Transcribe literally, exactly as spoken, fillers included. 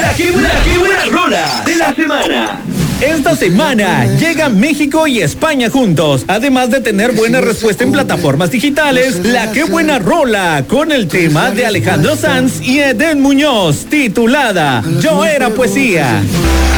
La que buena, la que buena rola de la semana. Esta semana llega México y España juntos. Además de tener buena respuesta en plataformas digitales, la que buena rola con el tema de Alejandro Sanz y Eden Muñoz, titulada Yo era poesía.